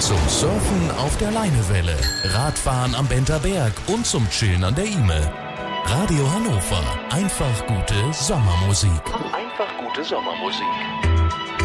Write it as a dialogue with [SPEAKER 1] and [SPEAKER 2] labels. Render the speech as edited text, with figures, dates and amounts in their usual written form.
[SPEAKER 1] Zum Surfen auf der Leinewelle, Radfahren am Benter Berg und zum Chillen an der Ihme. Radio Hannover. Einfach gute Sommermusik.
[SPEAKER 2] Einfach gute Sommermusik.